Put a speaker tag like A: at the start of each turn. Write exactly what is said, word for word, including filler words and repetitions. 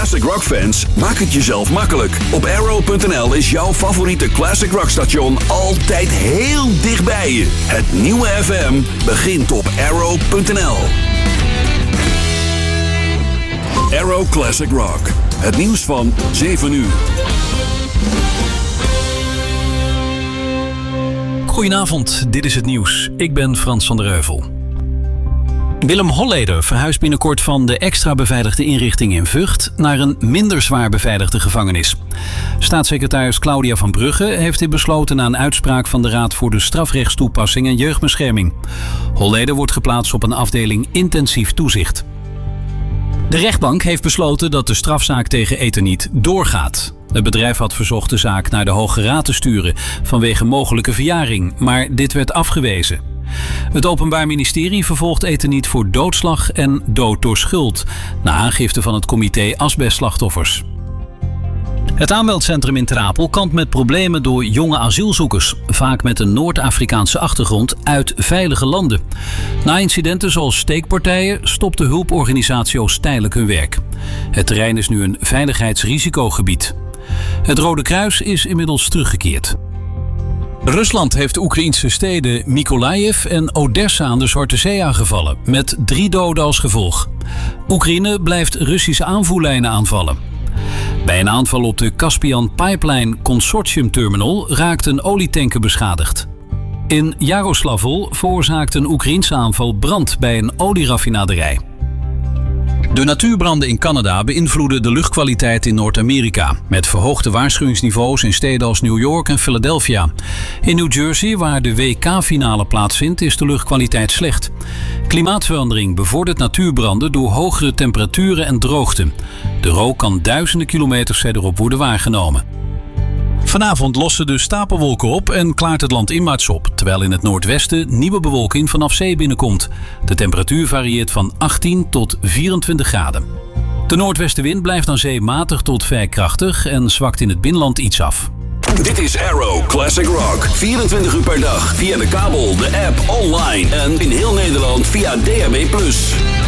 A: Classic Rock fans, maak het jezelf makkelijk. Op Arrow punt n l is jouw favoriete Classic Rock station altijd heel dichtbij je. Het nieuwe F M begint op Arrow punt n l. Arrow Classic Rock. Het nieuws van zeven uur.
B: Goedenavond, dit is het nieuws. Ik ben Frans van der Heuvel. Willem Holleder verhuist binnenkort van de extra beveiligde inrichting in Vught naar een minder zwaar beveiligde gevangenis. Staatssecretaris Claudia van Brugge heeft dit besloten na een uitspraak van de Raad voor de Strafrechtstoepassing en Jeugdbescherming. Holleder wordt geplaatst op een afdeling intensief toezicht. De rechtbank heeft besloten dat de strafzaak tegen Eternit doorgaat. Het bedrijf had verzocht de zaak naar de Hoge Raad te sturen vanwege mogelijke verjaring, maar dit werd afgewezen. Het Openbaar Ministerie vervolgt Eternit voor doodslag en dood door schuld, na aangifte van het comité Asbestslachtoffers. Het aanmeldcentrum in Ter Apel kampt met problemen door jonge asielzoekers, vaak met een Noord-Afrikaanse achtergrond uit veilige landen. Na incidenten zoals steekpartijen stopt de hulporganisatie Oost tijdelijk hun werk. Het terrein is nu een veiligheidsrisicogebied. Het Rode Kruis is inmiddels teruggekeerd. Rusland heeft de Oekraïnse steden Mykolaiv en Odessa aan de Zwarte Zee aangevallen, met drie doden als gevolg. Oekraïne blijft Russische aanvoerlijnen aanvallen. Bij een aanval op de Caspian Pipeline Consortium Terminal raakt een olietanker beschadigd. In Jaroslavl veroorzaakt een Oekraïnse aanval brand bij een olieraffinaderij. De natuurbranden in Canada beïnvloeden de luchtkwaliteit in Noord-Amerika, met verhoogde waarschuwingsniveaus in steden als New York en Philadelphia. In New Jersey, waar de W K-finale plaatsvindt, is de luchtkwaliteit slecht. Klimaatverandering bevordert natuurbranden door hogere temperaturen en droogte. De rook kan duizenden kilometers verderop worden waargenomen. Vanavond lossen de stapelwolken op en klaart het land inwaarts op, terwijl in het noordwesten nieuwe bewolking vanaf zee binnenkomt. De temperatuur varieert van achttien tot vierentwintig graden. De noordwestenwind blijft aan zee matig tot vrij krachtig en zwakt in het binnenland iets af.
A: Dit is Arrow Classic Rock. vierentwintig uur per dag via de kabel, de app, online en in heel Nederland via D A B plus.